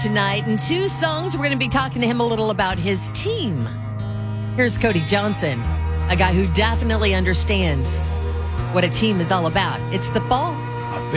tonight. In 2 songs, we're going to be talking to him a little about his team. Here's Cody Johnson, a guy who definitely understands what a team is all about. It's the fall.